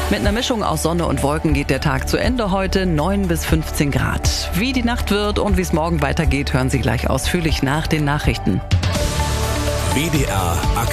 Mit einer Mischung aus Sonne und Wolken geht der Tag zu Ende heute, 9 bis 15 Grad. Wie die Nacht wird und wie es morgen weitergeht, hören Sie gleich ausführlich nach den Nachrichten. WDR